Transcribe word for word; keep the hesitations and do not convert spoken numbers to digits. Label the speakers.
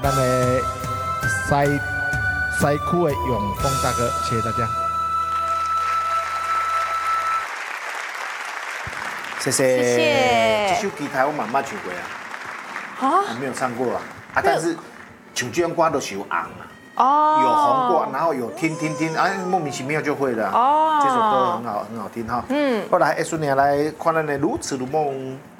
Speaker 1: 咱的西西区的永丰大哥，谢谢大家。
Speaker 2: 谢谢。
Speaker 3: 谢谢
Speaker 2: 这首吉他我慢慢唱过啊，
Speaker 3: 啊
Speaker 2: 我没有唱过啊，啊，但是唱这种歌都是有红啊。
Speaker 3: 哦，
Speaker 2: 有红过，然后有听听听，啊，莫名其妙就会了。
Speaker 3: 哦
Speaker 2: 这首歌很好，很好听哈。嗯，后来，哎，孙娘来看咱的如此如梦。